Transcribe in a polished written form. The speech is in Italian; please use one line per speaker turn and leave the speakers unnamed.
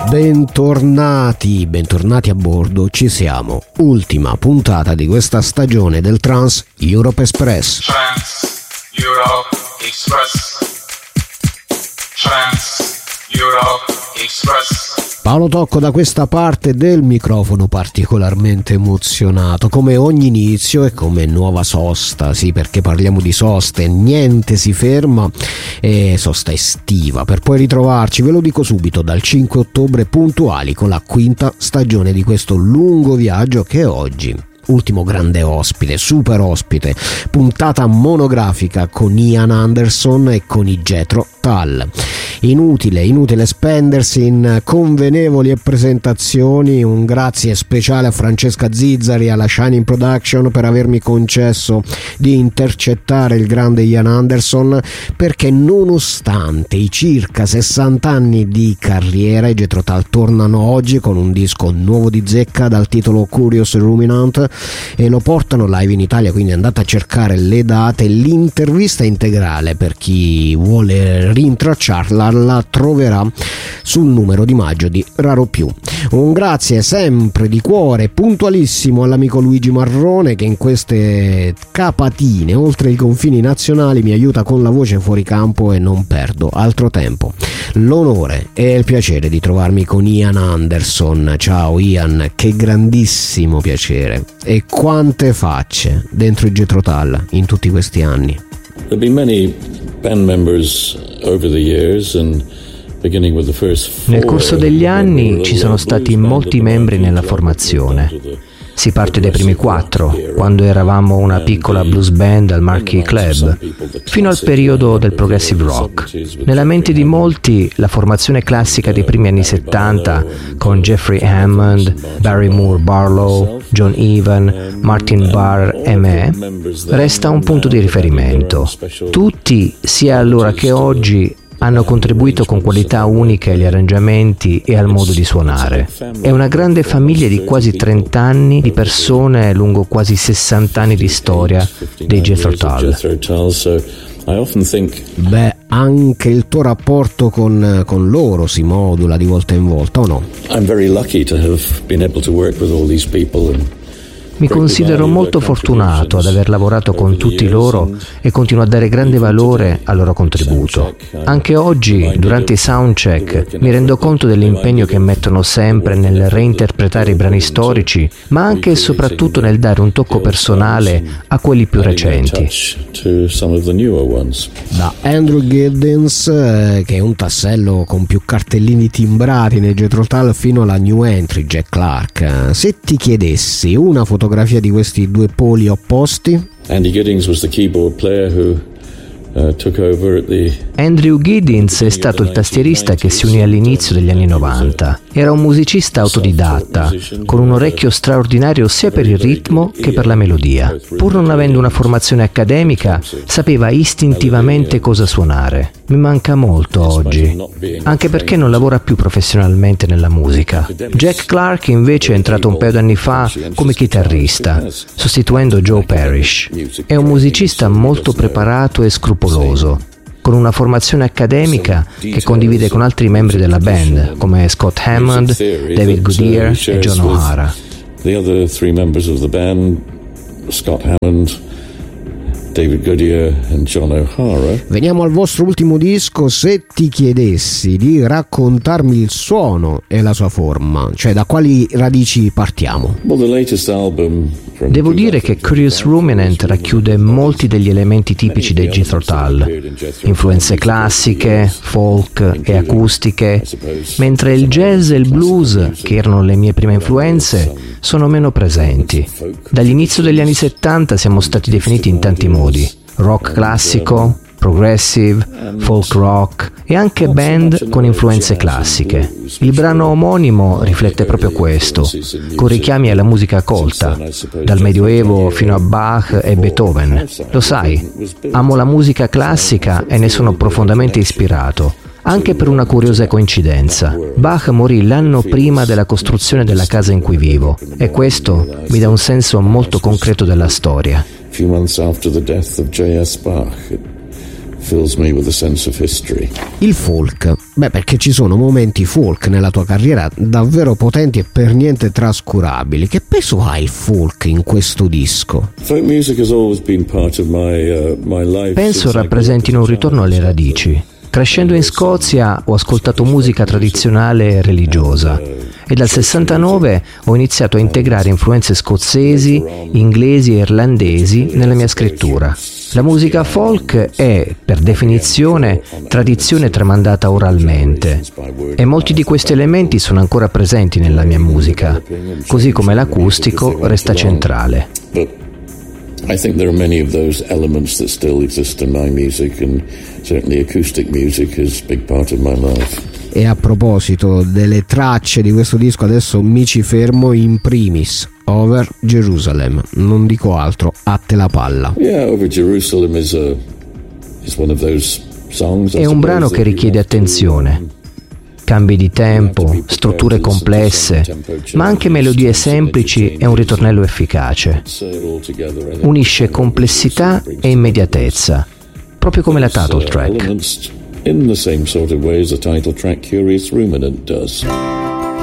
Bentornati a bordo, ci siamo. Ultima puntata di questa stagione del Trans Europe Express.
Trans Europe Express. Trans Europe Express.
Paolo Tocco da questa parte del microfono, particolarmente emozionato, come ogni inizio e come nuova sosta, sì, perché parliamo di soste, niente si ferma, e sosta estiva, per poi ritrovarci, ve lo dico subito, dal 5 ottobre puntuali con la quinta stagione di questo lungo viaggio che oggi, ultimo grande ospite, super ospite, puntata monografica con Ian Anderson e con i Jethro Tull. Inutile spendersi in convenevoli presentazioni. Un grazie speciale a Francesca Zizzari e alla Shining Production per avermi concesso di intercettare il grande Ian Anderson, perché nonostante i circa 60 anni di carriera, i Jethro Tull tornano oggi con un disco nuovo di zecca dal titolo Curious Ruminant e lo portano live in Italia, quindi andate a cercare le date. L'intervista integrale, per chi vuole rintracciarla, la troverà sul numero di maggio di Raro Più. Un grazie sempre di cuore puntualissimo all'amico Luigi Marrone, che in queste capatine oltre i confini nazionali mi aiuta con la voce fuori campo e non perdo altro tempo. L'onore e il piacere di trovarmi con Ian Anderson. Ciao Ian, che grandissimo piacere. E quante facce dentro i Jethro Tull in tutti questi anni.
There have been many band members over the years, and beginning with the first four.
Nel corso degli anni ci sono stati molti membri nella formazione. Si parte dai primi 4, quando eravamo una piccola blues band al Marquee Club, fino al periodo del progressive rock. Nella mente di molti, la formazione classica dei primi anni 70, con Jeffrey Hammond, Barry Moore Barlow, John Evan, Martin Barr e me, resta un punto di riferimento. Tutti, sia allora che oggi, hanno contribuito con qualità uniche agli arrangiamenti e al modo di suonare. È una grande famiglia di quasi 30 anni di persone lungo quasi 60 anni di storia dei Jethro Tull.
Beh, anche il tuo rapporto con loro si modula di volta in volta, o no?
I'm very lucky to have been able to work with all these people and
Mi considero molto fortunato ad aver lavorato con tutti loro e continuo a dare grande valore al loro contributo. Anche oggi, durante i soundcheck, mi rendo conto dell'impegno che mettono sempre nel reinterpretare i brani storici, ma anche e soprattutto nel dare un tocco personale a quelli più recenti.
Da Andrew Giddens, che è un tassello con più cartellini timbrati nei Jethro Tull, fino alla new entry Jack Clark. Se ti chiedessi una fotografia di questi due poli opposti?
Andy Giddings was the keyboard player who took over at the...
Andrew Giddens è stato il tastierista che si unì all'inizio degli anni 90. Era un musicista autodidatta, con un orecchio straordinario sia per il ritmo che per la melodia. Pur non avendo una formazione accademica, sapeva istintivamente cosa suonare. Mi manca molto oggi, anche perché non lavora più professionalmente nella musica. Jack Clark invece è entrato un paio d'anni fa come chitarrista, sostituendo Joe Parrish. È un musicista molto preparato e scrupoloso, con una formazione accademica che condivide con altri membri della band, come Scott Hammond, David Goodyear e John O'Hara.
The other 3 members of the band, Scott Hammond, David Goodyear and John O'Hara.
Veniamo al vostro ultimo disco. Se ti chiedessi di raccontarmi il suono e la sua forma, cioè da quali radici partiamo?
Well, the latest album
Devo dire che Curious Ruminant racchiude molti degli elementi tipici dei Jethro Tull, influenze classiche, folk e acustiche, mentre il jazz e il blues, che erano le mie prime influenze, sono meno presenti. Dall'inizio degli anni 70 siamo stati definiti in tanti modi: rock classico, progressive, folk rock e anche band con influenze classiche. Il brano omonimo riflette proprio questo, con richiami alla musica colta, dal Medioevo fino a Bach e Beethoven. Lo sai, amo la musica classica e ne sono profondamente ispirato, anche per una curiosa coincidenza. Bach morì l'anno prima della costruzione della casa in cui vivo e questo mi dà un senso molto concreto della storia.
few months after the death of J.S. Bach. It fills me with a sense of history.
Il folk. Beh, perché ci sono momenti folk nella tua carriera davvero potenti e per niente trascurabili. Che peso ha il folk in questo disco?
Penso rappresentino un ritorno alle radici. Crescendo in Scozia ho ascoltato musica tradizionale e religiosa e dal 69 ho iniziato a integrare influenze scozzesi, inglesi e irlandesi nella mia scrittura. La musica folk è, per definizione, tradizione tramandata oralmente e molti di questi elementi sono ancora presenti nella mia musica, così come l'acustico resta centrale.
I think there are many of those elements that still exist in my music, and certainly acoustic music is a big part of my life.
E a proposito delle tracce di questo disco, adesso mi ci fermo in primis. Over Jerusalem, non dico altro, a te la palla.
Yeah, Over Jerusalem is one of those songs.
È un brano che richiede attenzione. Cambi di tempo, strutture complesse, ma anche melodie semplici e un ritornello efficace. Unisce complessità e immediatezza, proprio come la title track.
In the same sort of way as the title track Curious Ruminant does.